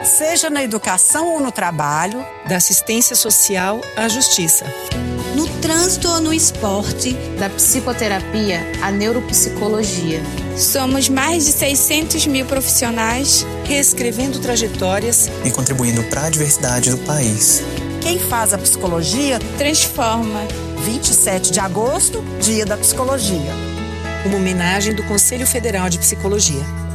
Seja na educação ou no trabalho, da assistência social à justiça, no trânsito ou no esporte, da psicoterapia à neuropsicologia. Somos mais de 600 mil profissionais reescrevendo trajetórias e contribuindo para a diversidade do país. Quem faz a psicologia transforma. 27 de agosto, Dia da Psicologia. Uma homenagem do Conselho Federal de Psicologia.